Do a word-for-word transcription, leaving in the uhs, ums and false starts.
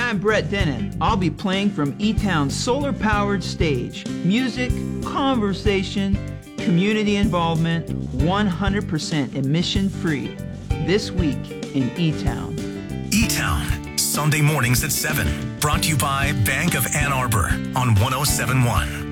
I'm Brett Denon. I'll be playing from E-Town's solar-powered stage. Music, conversation, community involvement, one hundred percent emission-free. This week in E-Town. E-Town, Sunday mornings at seven. Brought to you by Bank of Ann Arbor on one oh seven point one.